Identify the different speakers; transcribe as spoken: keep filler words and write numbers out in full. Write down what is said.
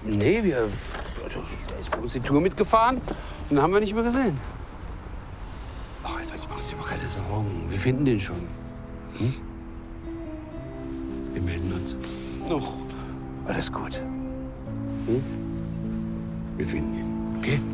Speaker 1: Nee, wir... Der ist bei uns die Tour mitgefahren und den haben wir nicht mehr gesehen. Ach, jetzt machst du dir mal keine Sorgen. Wir finden den schon. Hm? Wir melden uns. Noch. Alles gut. Hm? Wir finden ihn, okay?